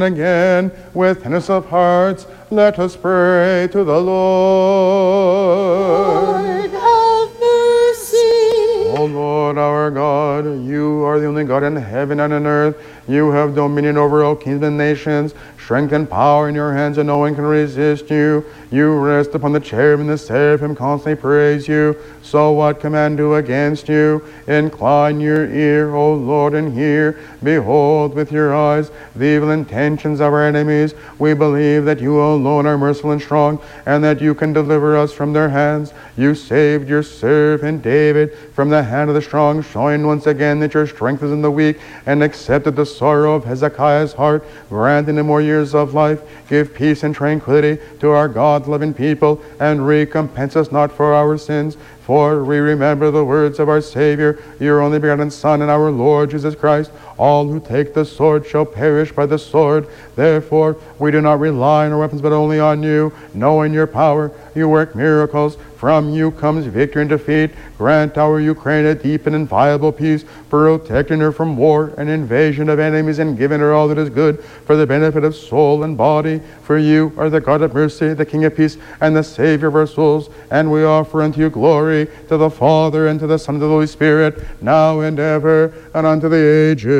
Again, with tenderness of hearts, let us pray to the Lord. Lord, have mercy. O Lord our God, you are the only God in heaven and on earth. You have dominion over all kings and nations. Strength and power in your hands, and no one can resist you. You rest upon the cherubim, and the seraphim constantly praise you. So what can man do against you? Incline your ear, O Lord, and hear. Behold with your eyes the evil intentions of our enemies. We believe that you alone are merciful and strong, and that you can deliver us from their hands. You saved your servant David from the hand of the strong, showing once again that your strength is in the weak, and accepted the sorrow of Hezekiah's heart, granting him more years of life. Give peace and tranquility to our God-loving people, and recompense us not for our sins. For we remember the words of our Savior, your only begotten Son, and our Lord Jesus Christ. All who take the sword shall perish by the sword. Therefore, we do not rely on our weapons, but only on you. Knowing your power, you work miracles. From you comes victory and defeat. Grant our Ukraine a deep and inviolable peace, protecting her from war and invasion of enemies, and giving her all that is good for the benefit of soul and body. For you are the God of mercy, the King of peace, and the Savior of our souls. And we offer unto you glory, to the Father, and to the Son, and to the Holy Spirit, now and ever, and unto the ages